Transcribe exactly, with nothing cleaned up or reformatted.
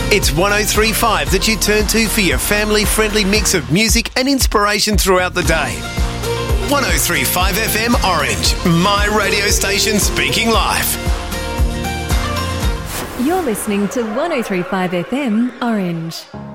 It's one oh three point five that you turn to for your family-friendly mix of music and inspiration throughout the day. one oh three point five F M Orange, my radio station speaking live. You're listening to one oh three point five F M Orange.